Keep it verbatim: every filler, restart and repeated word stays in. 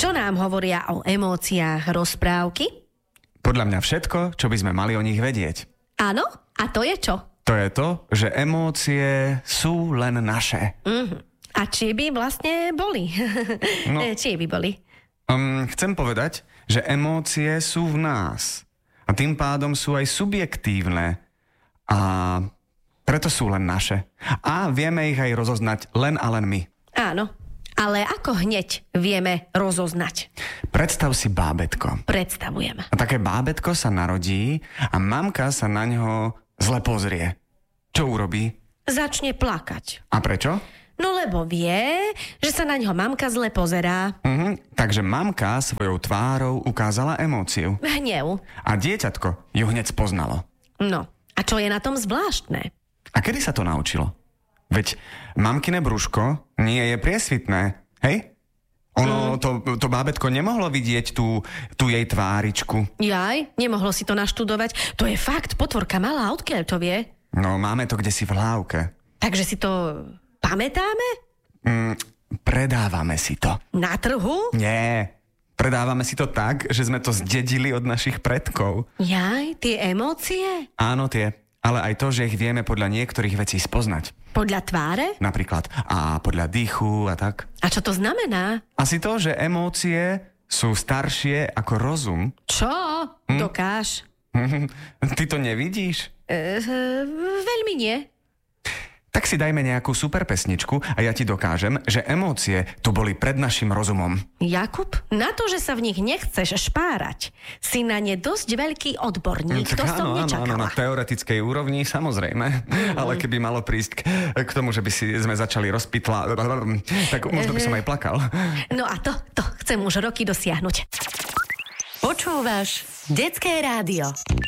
Čo nám hovoria o emóciách rozprávky? Podľa mňa všetko, čo by sme mali o nich vedieť. Áno? A to je čo? To je to, že emócie sú len naše. Uh-huh. A či by vlastne boli? No, či by boli? Um, chcem povedať, že emócie sú v nás. A tým pádom sú aj subjektívne. A preto sú len naše. A vieme ich aj rozoznať len a len my. Áno. Ale ako hneď vieme rozoznať? Predstav si bábätko. Predstavujem. A také bábätko sa narodí a mamka sa na ňo zle pozrie. Čo urobí? Začne plakať. A prečo? No lebo vie, že sa na ňo mamka zle pozerá. Uh-huh. Takže mamka svojou tvárou ukázala emóciu. Hnev. A dieťatko ju hneď spoznalo. No, a čo je na tom zvláštne? A kedy sa to naučilo? Veď mamkine brúško nie je priesvitné, hej? Ono, mm. to, to bábätko nemohlo vidieť tú, tú jej tváričku. Jaj, nemohlo si to naštudovať. To je fakt, potvorka malá, odkiaľ to vie? No, máme to kdesi v hlávke. Takže si to pamätáme? Mm, predávame si to. Na trhu? Nie, predávame si to tak, že sme to zdedili od našich predkov. Jaj, tie emócie? Áno, tie. Ale aj to, že ich vieme podľa niektorých vecí spoznať. Podľa tváre? Napríklad. A podľa dýchu a tak. A čo to znamená? Asi to, že emócie sú staršie ako rozum. Čo? Hm? Dokáž. Ty to nevidíš? E, veľmi nie. Tak si dajme nejakú super pesničku a ja ti dokážem, že emócie tu boli pred našim rozumom. Jakub, na to, že sa v nich nechceš špárať, si na ne dosť veľký odborník. Tak to áno, som nečakala. Áno, na teoretickej úrovni samozrejme. Mm. Ale keby malo prísť k, k tomu, že by si sme začali rozpitla, tak možno by som aj plakal. No a to, to chcem už roky dosiahnuť. Počúvaš Detské rádio.